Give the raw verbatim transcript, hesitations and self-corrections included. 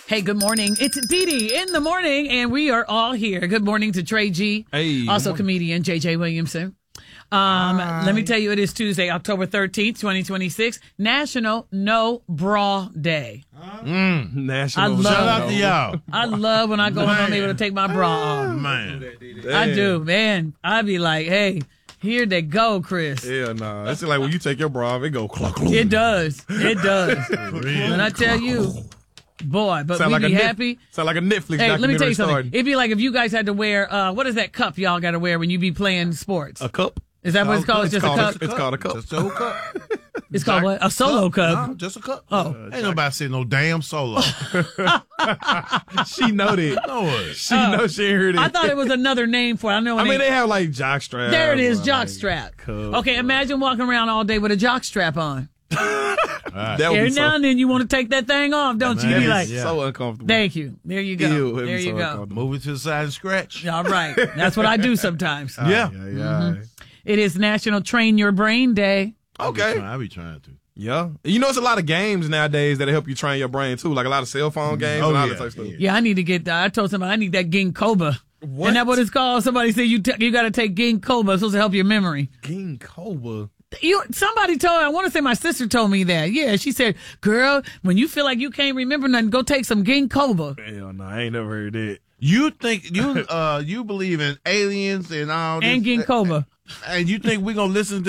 Hey, good morning. It's Dee Dee in the morning, and we are all here. Good morning to Trey G. Hey. Also comedian J J Williamson. Um, let me tell you, it is Tuesday, October thirteenth, twenty twenty-six, National No Bra Day. Mm, national. I love- Shout out to y'all. I love when I go home, I'm able to take my bra off. Man. I do, man. I be like, hey, here they go, Chris. Yeah, nah. It's like when you take your bra off, it go cluck, cluck. It does. It does. When I tell you, boy, but Sound we like be a Net- happy. Sound like a Netflix Hey, let me tell documentary you something. starting. It'd be like if you guys had to wear, uh, what is that cup y'all got to wear when you be playing sports? A cup? Is that what it's called? It's just a called cup? It's called a cup. Just a whole cup. It's called what? A solo cup. Nah, just a cup. Oh. Ain't nobody saying no damn solo. She know that. No it. She know she ain't heard it. I thought it was another name for it. I know. I when mean, they, they have like jock strap. there it is, or, jock like, strap. cup, Okay, or- imagine walking around all day with a jock strap on. That would Every be now so, and then you want to take that thing off, don't you? You be Man, like, yeah. so uncomfortable. thank you. There you go. Ew, it'd be there so you go. uncomfortable. Move it to the side and scratch. All right. That's what I do sometimes. Yeah. Yeah, yeah. It is National Train Your Brain Day. Okay. I be trying to. Yeah. You know, it's a lot of games nowadays that help you train your brain, too. Like a lot of cell phone games Oh, and all yeah, that type of stuff. yeah. Yeah, I need to get that. I told somebody I need that ginkgo. What? Isn't that what it's called? Somebody said you t- you got to take ginkgo. It's supposed to help your memory. King Cobra. You somebody told I want to say my sister told me that. Yeah, she said, "Girl, when you feel like you can't remember nothing, go take some ginkgo." Hell no, I ain't never heard that. You think you uh you believe in aliens and all this, And ginkgo. and you think we're gonna listen to